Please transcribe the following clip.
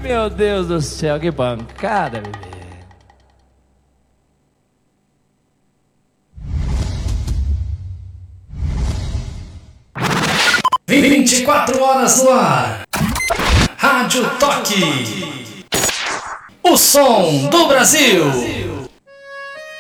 meu Deus do céu, que pancada, bebê. 24 horas no ar. Rádio Toque. O som do Brasil.